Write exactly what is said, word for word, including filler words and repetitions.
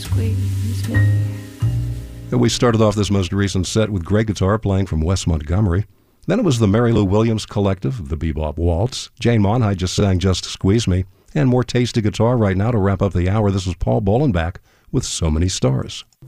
squeeze me. And we started off this most recent set with great guitar playing from Wes Montgomery. Then it was the Mary Lou Williams Collective, the Bebop Waltz. Jane Monheit just sang Just Squeeze Me. And more tasty guitar right now to wrap up the hour. This is Paul Bolenbach with So Many Stars.